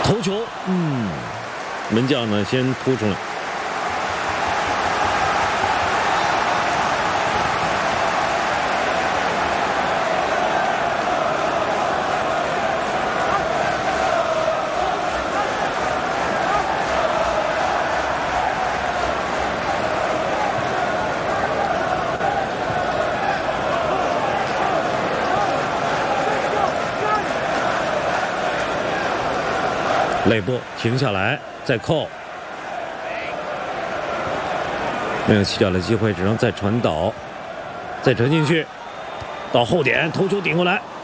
头球，门将呢先扑出来。肋部停下来，再扣，没有起脚的机会，只能再传导，再传进去，到后点头球顶过来。